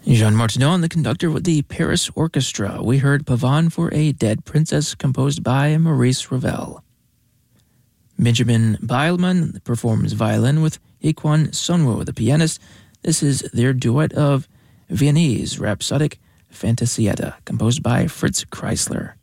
Jean Martineau, the conductor with the Paris Orchestra. We heard Pavane for a Dead Princess, composed by Maurice Ravel. Benjamin Beilman performs violin with Hikwan Sonwo, the pianist. This is their duet of Viennese Rhapsodic Fantasietta, composed by Fritz Kreisler.